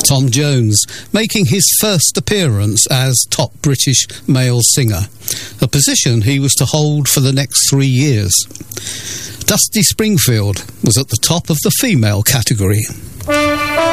Tom Jones, making his first appearance as top British male singer, a position he was to hold for the next 3 years. Dusty Springfield was at the top of the female category.